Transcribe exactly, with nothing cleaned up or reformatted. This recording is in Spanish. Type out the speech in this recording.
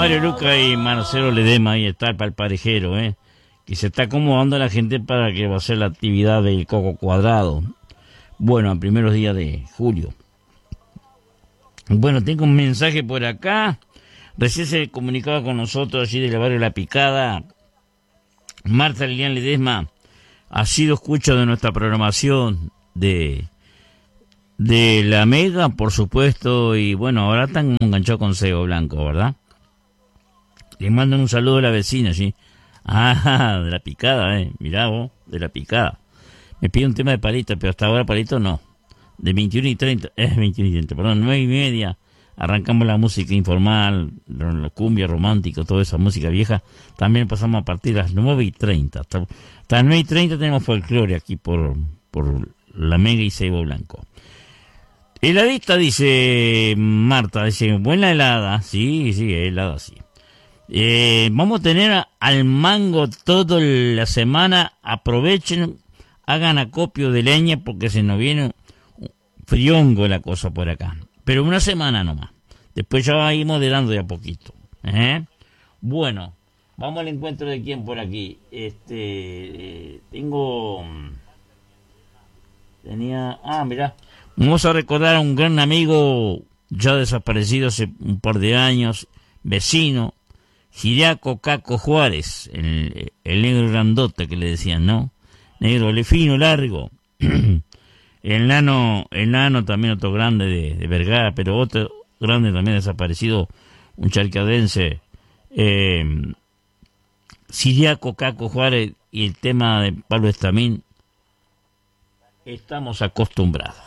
Mario Luca y Marcelo Ledesma, ahí está el palparejero, ¿eh? Que se está acomodando a la gente para que va a ser la actividad del Coco Cuadrado. Bueno, a primeros días de julio. Bueno, tengo un mensaje por acá. Recién se comunicaba con nosotros allí del barrio La Picada. Marta Lilian Ledesma ha sido escucha de nuestra programación de, de la Mega, por supuesto, y bueno, ahora están enganchados con Cebo Blanco, ¿verdad? Le mandan un saludo a la vecina, ¿sí? Ah, de La Picada, eh. Mirá vos, de La Picada. Me pide un tema de Palito, pero hasta ahora Palito no. De veintiuno y treinta, es eh, veintiuno y treinta, perdón, nueve y media. Arrancamos la música informal, la cumbia romántica, toda esa música vieja. También pasamos a partir de las nueve y treinta. Hasta, hasta las nueve y treinta tenemos folclore aquí por, por la Mega y Cebo Blanco. Heladita, dice Marta, dice, buena helada. Sí, sí, helada, sí. Eh, vamos a tener al mango toda la semana. Aprovechen, hagan acopio de leña porque se nos viene friongo la cosa por acá. Pero una semana nomás. Después ya va a ir moderando de a poquito. ¿Eh? Bueno, vamos al encuentro de quién por aquí. Este, eh, tengo... Tenía... Ah, mirá. Vamos a recordar a un gran amigo ya desaparecido hace un par de años, vecino, Giriaco Caco Juárez, el, el negro grandote que le decían, ¿no? Negro, le fino, largo. El nano, el nano también otro grande de, de Vergara, pero otro grande también desaparecido, un chalcadense, eh, Siriaco Caco Juárez, y el tema de Pablo Estamín, estamos acostumbrados.